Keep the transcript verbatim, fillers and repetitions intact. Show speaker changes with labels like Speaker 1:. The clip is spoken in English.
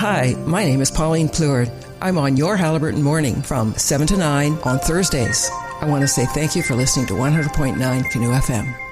Speaker 1: Hi, my name is Pauline Pleward. I'm on your Halliburton Morning from seven to nine on Thursdays. I want to say thank you for listening to one hundred point nine Canoe F M.